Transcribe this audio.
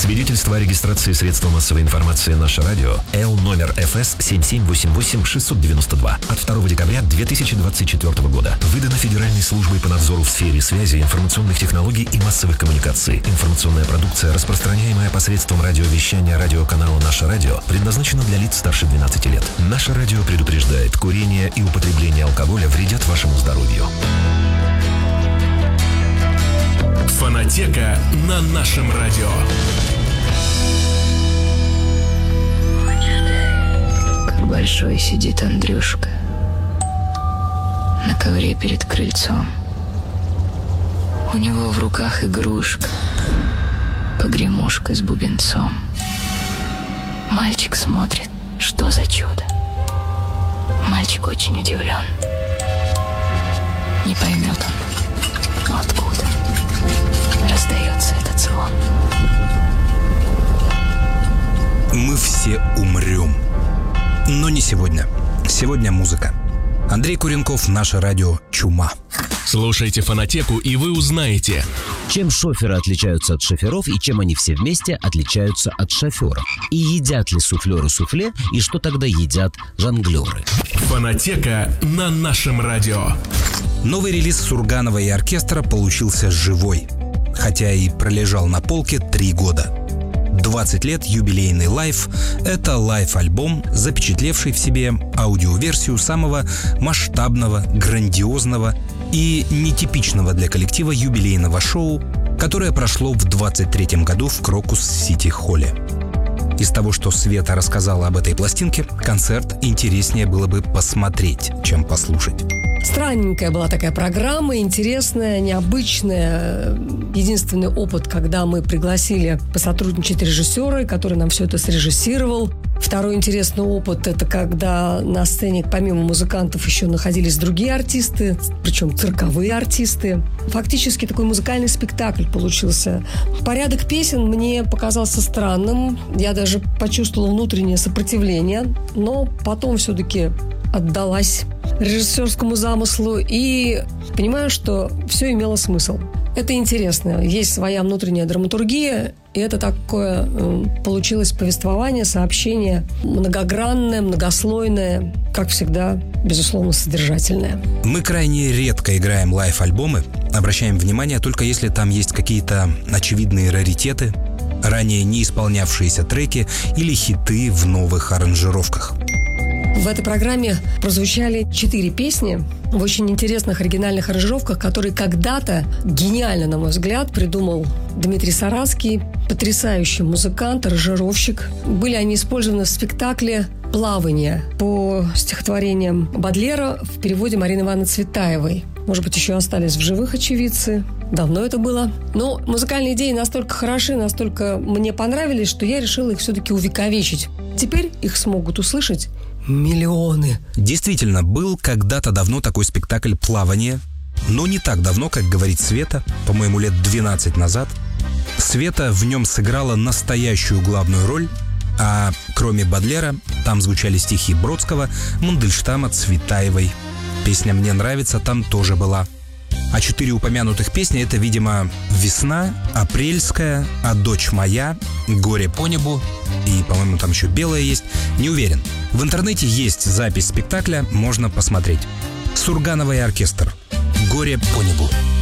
Свидетельство о регистрации средства массовой информации «Наше радио» Л номер ФС 7788-692 от 2 декабря 2024 года. Выдано Федеральной службой по надзору в сфере связи, информационных технологий и массовых коммуникаций. Информационная продукция, распространяемая посредством радиовещания радиоканала «Наше радио», предназначена для лиц старше 12 лет. «Наше радио» предупреждает: курение и употребление алкоголя вредят вашему здоровью. Фонотека на нашем радио. Как большой сидит Андрюшка на ковре перед крыльцом. У него в руках игрушка, погремушка с бубенцом. Мальчик смотрит, что за чудо. Мальчик очень удивлен. Не поймет он, откуда раздается этот звон. Мы все умрем. Но не сегодня. Сегодня музыка. Андрей Куренков, «Наше радио», «Чума». Слушайте «Фонотеку», и вы узнаете, чем шоферы отличаются от шоферов и чем они все вместе отличаются от шоферов. И едят ли суфлеры суфле, и что тогда едят жонглеры. «Фонотека» на нашем радио. Новый релиз Сурганова и оркестра получился живой, хотя и пролежал на полке 3 года. 20 лет юбилейный лайв – это лайв-альбом, запечатлевший в себе аудиоверсию самого масштабного, грандиозного и нетипичного для коллектива юбилейного шоу, которое прошло в 23-м году в Крокус-Сити-Холле. Из того, что Света рассказала об этой пластинке, концерт интереснее было бы посмотреть, чем послушать. Странненькая была такая программа, интересная, необычная. Единственный опыт, когда мы пригласили посотрудничать режиссера, который нам все это срежиссировал. Второй интересный опыт – это когда на сцене помимо музыкантов еще находились другие артисты, причем цирковые артисты. Фактически такой музыкальный спектакль получился. Порядок песен мне показался странным. Я даже почувствовала внутреннее сопротивление, но потом все-таки отдалась режиссерскому замыслу и понимаю, что все имело смысл. Это интересно. Есть своя внутренняя драматургия, и это такое получилось повествование, сообщение многогранное, многослойное, как всегда, безусловно, содержательное. Мы крайне редко играем лайв-альбомы, обращаем внимание только если там есть какие-то очевидные раритеты, ранее не исполнявшиеся треки или хиты в новых аранжировках. В этой программе прозвучали 4 песни в очень интересных оригинальных аранжировках, которые когда-то гениально, на мой взгляд, придумал Дмитрий Саратский, потрясающий музыкант, аранжировщик. Были они использованы в спектакле «Плавание» по стихотворениям Бодлера в переводе Марины Ивановны Цветаевой. Может быть, еще остались в живых очевидцы. Давно это было. Но музыкальные идеи настолько хороши, настолько мне понравились, что я решила их все-таки увековечить. Теперь их смогут услышать миллионы. Действительно, был когда-то давно такой спектакль «Плавание», но не так давно, как говорит Света, по-моему, лет 12 назад. Света в нем сыграла настоящую главную роль, а кроме Бодлера там звучали стихи Бродского, Мандельштама, Цветаевой. Песня «Мне нравится» там тоже была. А 4 упомянутых песни – это, видимо, «Весна», «Апрельская», «А дочь моя», «Горе по небу» и, по-моему, там еще «Белая» есть. Не уверен. В интернете есть запись спектакля, можно посмотреть. Сурганова и оркестр. «Горе по небу».